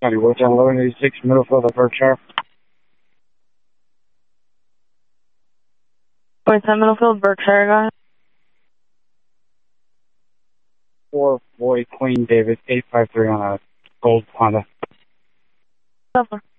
County Woods on 1186 Middlefield of Berkshire. Wait, that Middlefield, Berkshire guy? 4 Boy Queen David 853 on a gold Honda. Suffer.